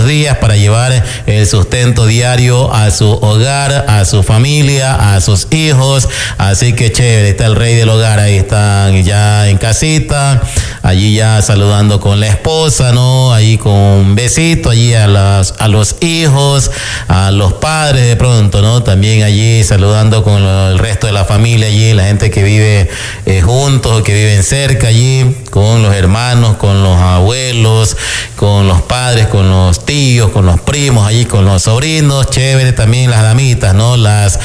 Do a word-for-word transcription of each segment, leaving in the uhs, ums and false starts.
días para llevar el sustento diario a su hogar, a su familia, a sus hijos. Así que chévere, está el rey del hogar, ahí están ya en casita, allí ya saludando con la esposa, ¿no? Ahí con un besito allí a las, a los hijos, a los padres de pronto, ¿no? También allí saludando con el resto de la familia allí, la gente que vive eh, juntos, que viven cerca allí, con los hermanos, con los abuelos, con los padres, con los tíos, con los primos allí, con los sobrinos. Chévere también las damitas, ¿no? Las,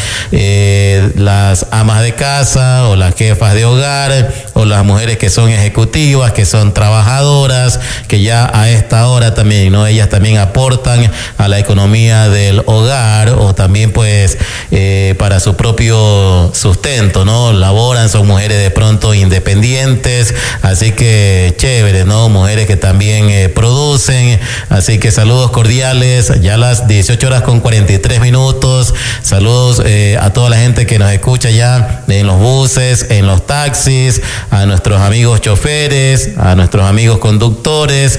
eh, las amas de casa o las jefas de hogar o las mujeres que son ejecutivas, que son trabajadoras, que ya a esta hora también, ¿no? Ellas también aportan a la economía del hogar o también pues eh, para su propio sustento, ¿no? Laboran, son mujeres de pronto independientes, así que chévere, ¿no? Mujeres que también eh, producen, así que saludos cordiales, ya a las dieciocho horas con cuarenta y tres minutos, saludos eh, a toda la gente que nos escucha ya en los buses, en los taxis, a nuestros amigos choferes, a nuestros amigos conductores,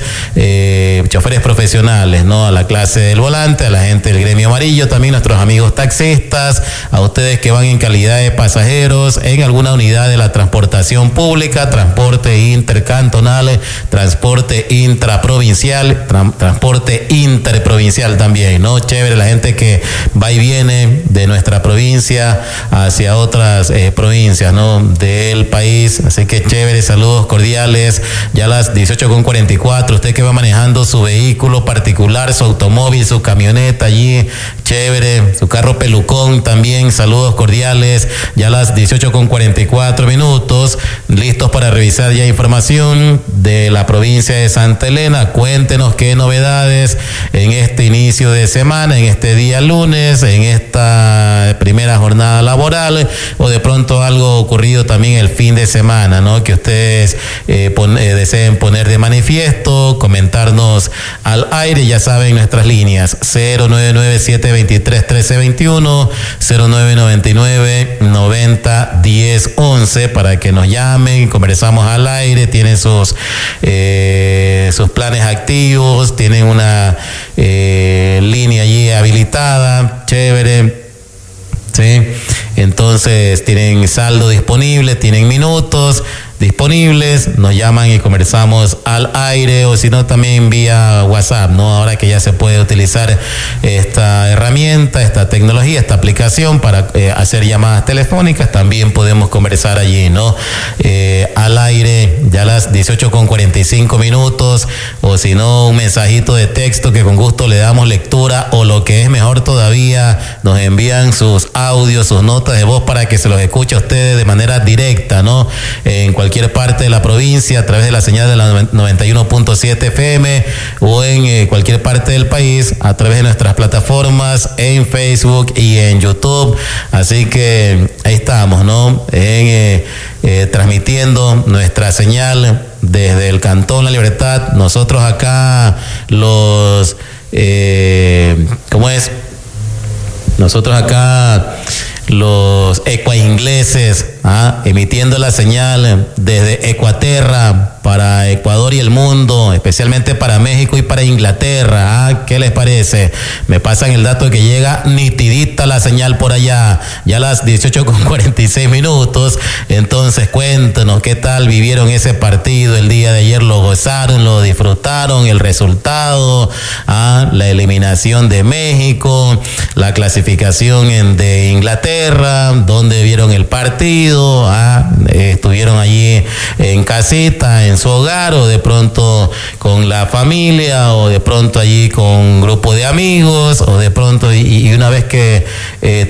eh, choferes profesionales, ¿no? A la clase del volante, a la gente del gremio amarillo, también nuestros amigos taxistas, a ustedes que van en calidad de pasajeros en alguna unidad de la transportación pública, transporte intercantonal, transporte intraprovincial, tra- transporte interprovincial también, ¿no? Chévere la gente que va y viene de nuestra provincia hacia otras eh, provincias, ¿no? Del país, así que chévere, saludos cordiales, ya a las dieciocho con cuarenta y cuatro, usted que va manejando su vehículo particular, su automóvil, su camioneta allí, chévere, su carro pelucón también, saludos cordiales, ya a las dieciocho con cuarenta y cuatro minutos, listos para revisar ya información de la provincia de Santa Elena. Cuéntenos qué novedades en este inicio de semana, en este día lunes, en esta primera jornada laboral, o de pronto algo ocurrido también el fin de semana, ¿no? Que ustedes eh, pon, eh, deseen poner de manifiesto, comentarnos al aire, ya saben nuestras líneas cero nueve nueve siete dos tres uno tres dos uno, cero nueve nueve nueve noventa diez once para que nos llamen, conversamos al aire, tienen sus eh, sus planes activos, tienen una eh, línea allí habilitada, chévere, sí, entonces tienen saldo disponible, tienen minutos disponibles, nos llaman y conversamos al aire, o si no también vía WhatsApp, ¿no? Ahora que ya se puede utilizar esta herramienta, esta tecnología, esta aplicación para eh, hacer llamadas telefónicas, también podemos conversar allí, ¿no? Eh, al aire, ya a las dieciocho con cuarenta y cinco minutos, o si no, un mensajito de texto que con gusto le damos lectura, o lo que es mejor todavía, nos envían sus audios, sus notas de voz para que se los escuche a ustedes de manera directa, ¿no? En cualquier parte de la provincia, a través de la señal de la noventa y uno punto siete F M, o en eh, cualquier parte del país, a través de nuestras plataformas en Facebook y en YouTube. Así que ahí estamos, ¿no? En, eh, eh, transmitiendo nuestra señal desde el Cantón La Libertad. Nosotros acá, los, eh, ¿cómo es? Nosotros acá, los ecuaingleses, ¿ah? emitiendo la señal desde Ecuaterra para Ecuador y el mundo, especialmente para México y para Inglaterra. ¿Ah? ¿Qué les parece? Me pasan el dato de que llega nitidita la señal por allá, ya a las dieciocho con cuarenta y seis minutos. Entonces cuéntenos qué tal vivieron ese partido el día de ayer, lo gozaron, lo disfrutaron, el resultado, ¿ah? la eliminación de México, la clasificación en, de Inglaterra, donde vieron el partido, ¿ah? eh, estuvieron allí en casita, en su hogar, o de pronto con la familia, o de pronto allí con un grupo de amigos, o de pronto, y, y una vez que eh,